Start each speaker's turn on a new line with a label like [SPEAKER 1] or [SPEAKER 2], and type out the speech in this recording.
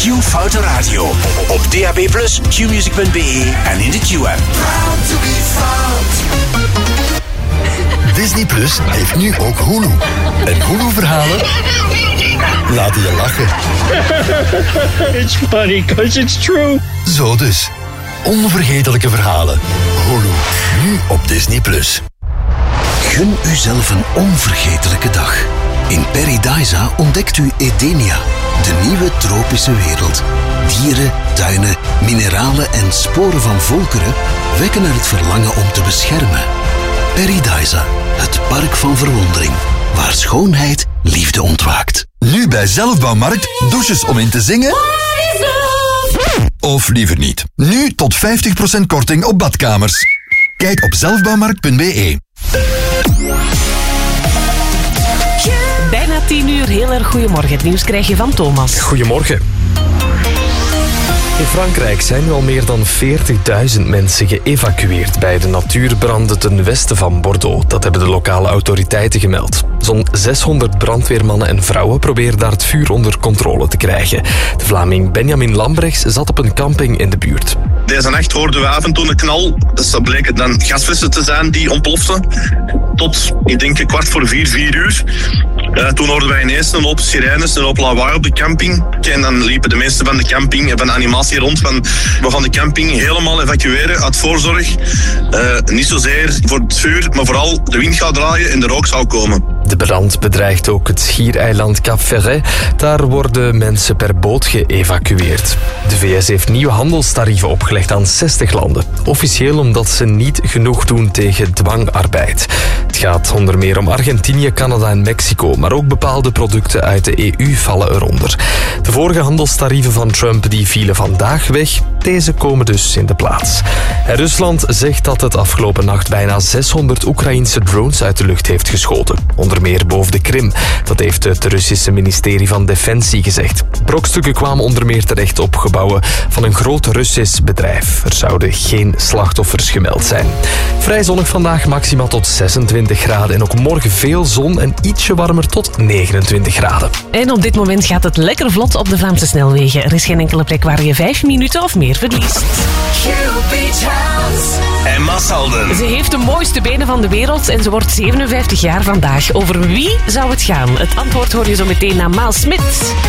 [SPEAKER 1] Q-Foute Radio. Op DAB+, qmusic.be en in de Q-app.
[SPEAKER 2] Disney Plus heeft nu ook Hulu. En Hulu-verhalen laten je lachen.
[SPEAKER 3] It's funny because it's true.
[SPEAKER 2] Zo dus. Onvergetelijke verhalen. Hulu. Nu op Disney Plus. Gun uzelf een onvergetelijke dag. In Paradisa ontdekt u Edenia, de nieuwe tropische wereld. Dieren, tuinen, mineralen en sporen van volkeren wekken er het verlangen om te beschermen. Paradisa, het park van verwondering, waar schoonheid liefde ontwaakt.
[SPEAKER 4] Nu bij Zelfbouwmarkt, douches om in te zingen? Of liever niet. Nu tot 50% korting op badkamers. Kijk op zelfbouwmarkt.be.
[SPEAKER 5] Bijna 10 uur, heel erg goedemorgen. Het nieuws krijg je van Thomas.
[SPEAKER 6] Goedemorgen. In Frankrijk zijn nu al meer dan 40.000 mensen geëvacueerd bij de natuurbranden ten westen van Bordeaux. Dat hebben de lokale autoriteiten gemeld. Zo'n 600 brandweermannen en vrouwen proberen daar het vuur onder controle te krijgen. De Vlaming Benjamin Lambrechts zat op een camping in de buurt.
[SPEAKER 7] Deze nacht hoorden we af en toe een knal. Dus dat bleken dan gasflessen te zijn die ontploften. Tot, ik denk, 4:15 uur. Toen hoorden wij ineens een hoop sirenes, een hoop lawaai op de camping. En dan liepen de mensen van de camping en van de animatie rond. We van de camping helemaal evacueren uit voorzorg. Niet zozeer voor het vuur, maar vooral de wind gaat draaien en de rook zou komen.
[SPEAKER 6] De brand bedreigt ook het schiereiland Cap Ferret. Daar worden mensen per boot geëvacueerd. De VS heeft nieuwe handelstarieven opgelegd aan 60 landen. Officieel omdat ze niet genoeg doen tegen dwangarbeid. Het gaat onder meer om Argentinië, Canada en Mexico, maar ook bepaalde producten uit de EU vallen eronder. De vorige handelstarieven van Trump die vielen vandaag weg. Deze komen dus in de plaats. En Rusland zegt dat het afgelopen nacht bijna 600 Oekraïnse drones uit de lucht heeft geschoten. Onder meer boven de Krim. Dat heeft het Russische ministerie van Defensie gezegd. Brokstukken kwamen onder meer terecht op gebouwen van een groot Russisch bedrijf. Er zouden geen slachtoffers gemeld zijn. Vrij zonnig vandaag, maximaal tot 26 graden. En ook morgen veel zon en ietsje warmer tot 29 graden.
[SPEAKER 5] En op dit moment gaat het lekker vlot op de Vlaamse snelwegen. Er is geen enkele plek waar je 5 minuten of meer verliest.
[SPEAKER 1] Emma Salden.
[SPEAKER 5] Ze heeft de mooiste benen van de wereld en ze wordt 57 jaar vandaag. Over wie zou het gaan? Het antwoord hoor je zo meteen na Maal Smit.